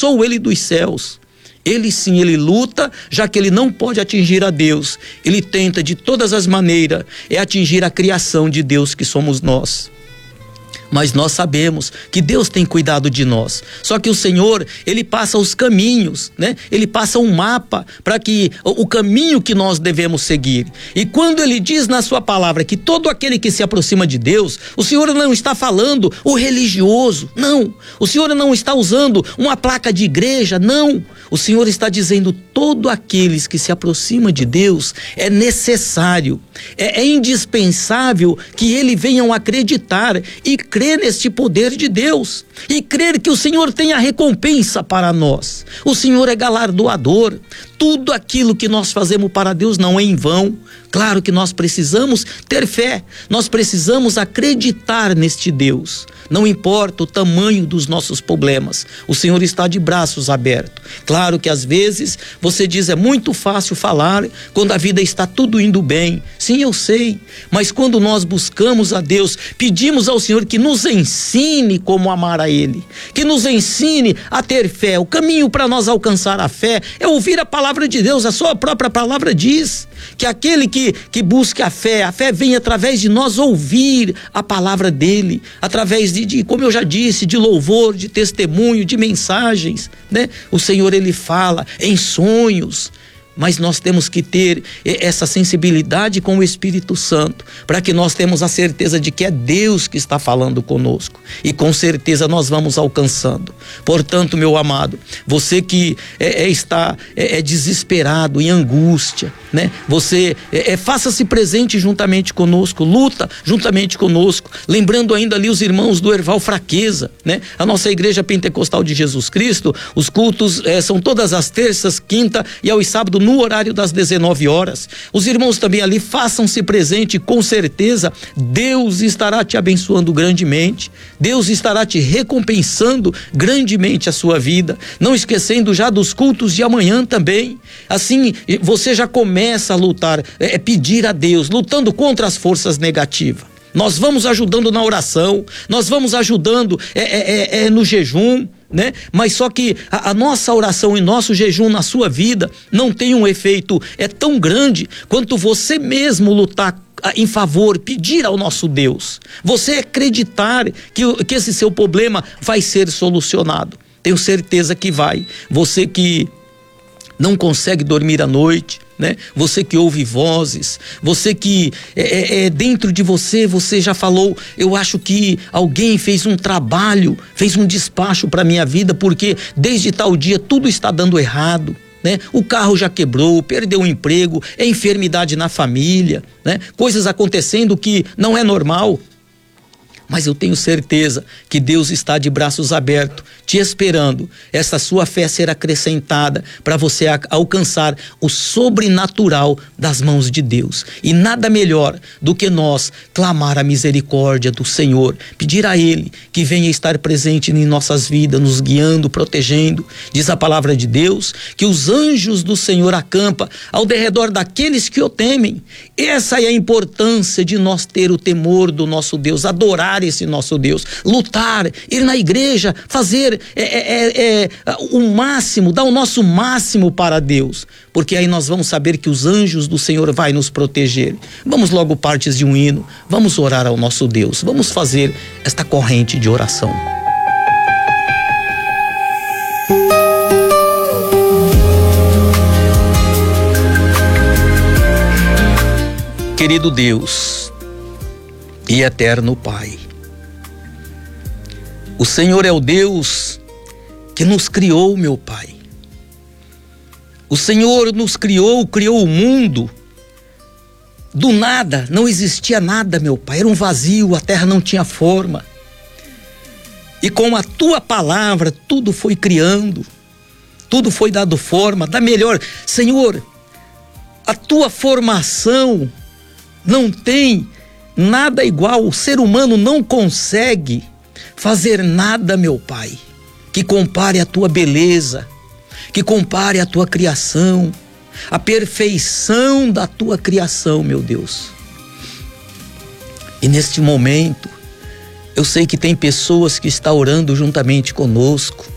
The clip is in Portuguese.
expulsou ele dos céus. Ele sim, ele luta, já que ele não pode atingir a Deus. Ele tenta de todas as maneiras atingir a criação de Deus, que somos nós. Mas nós sabemos que Deus tem cuidado de nós. Só que o Senhor, ele passa os caminhos, né? Ele passa um mapa para que o caminho que nós devemos seguir. E quando ele diz na sua palavra que todo aquele que se aproxima de Deus, o Senhor não está falando o religioso, não. O Senhor não está usando uma placa de igreja, não. O Senhor está dizendo: todo aqueles que se aproximam de Deus, é necessário, é indispensável que eles venham acreditar e crer neste poder de Deus, e crer que o Senhor tem a recompensa para nós. O Senhor é galardoador. Tudo aquilo que nós fazemos para Deus não é em vão. Claro que nós precisamos ter fé, nós precisamos acreditar neste Deus. Não importa o tamanho dos nossos problemas, o Senhor está de braços abertos. Claro que às vezes você diz: é muito fácil falar quando a vida está tudo indo bem. Sim, eu sei, mas quando nós buscamos a Deus, pedimos ao Senhor que nos ensine como amar a Ele, que nos ensine a ter fé. O caminho para nós alcançar a fé é ouvir a palavra de Deus. A sua própria palavra diz que aquele que busca a fé vem através de nós ouvir a palavra dele, através de, como eu já disse, de louvor, de testemunho, de mensagens, né? O Senhor, ele fala em sonhos. Mas nós temos que ter essa sensibilidade com o Espírito Santo, para que nós tenhamos a certeza de que é Deus que está falando conosco, e com certeza nós vamos alcançando. Portanto, meu amado, você que está desesperado, em angústia, né? Você faça-se presente juntamente conosco, luta juntamente conosco, lembrando ainda ali os irmãos do Erval Fraqueza, né? A nossa Igreja Pentecostal de Jesus Cristo, os cultos são todas as terças, quinta e aos sábados, no horário das 19 horas. Os irmãos também ali, façam-se presente, com certeza Deus estará te abençoando grandemente, Deus estará te recompensando grandemente a sua vida. Não esquecendo já dos cultos de amanhã também. Assim você já começa a lutar, pedir a Deus, lutando contra as forças negativas. Nós vamos ajudando na oração, nós vamos ajudando no jejum, né? Mas só que a nossa oração e nosso jejum na sua vida não tem um efeito tão grande quanto você mesmo lutar em favor, pedir ao nosso Deus, você acreditar que esse seu problema vai ser solucionado. Tenho certeza que vai. Você que não consegue dormir à noite, né? Você que ouve vozes, você que dentro de você já falou: eu acho que alguém fez um trabalho, fez um despacho para minha vida, porque desde tal dia tudo está dando errado, né? O carro já quebrou, perdeu o emprego, enfermidade na família, né? Coisas acontecendo que não é normal. Mas eu tenho certeza que Deus está de braços abertos, te esperando. Essa sua fé ser acrescentada para você alcançar o sobrenatural das mãos de Deus. E nada melhor do que nós clamar a misericórdia do Senhor, pedir a Ele que venha estar presente em nossas vidas, nos guiando, protegendo. Diz a palavra de Deus que os anjos do Senhor acampam ao derredor daqueles que o temem. Essa é a importância de nós ter o temor do nosso Deus, adorar esse nosso Deus, lutar, ir na igreja, fazer o máximo, dar o nosso máximo para Deus, porque aí nós vamos saber que os anjos do Senhor vai nos proteger. Vamos logo partes de um hino, vamos orar ao nosso Deus, vamos fazer esta corrente de oração. Querido Deus e eterno Pai, o Senhor é o Deus que nos criou, meu Pai. O Senhor nos criou o mundo. Do nada, não existia nada, meu Pai. Era um vazio, a terra não tinha forma. E com a Tua palavra, tudo foi criando. Tudo foi dado forma, da melhor. Senhor, a Tua formação não tem nada igual. O ser humano não consegue fazer nada, meu Pai, que compare a Tua beleza, que compare a Tua criação, a perfeição da Tua criação, meu Deus. E neste momento, eu sei que tem pessoas que estão orando juntamente conosco,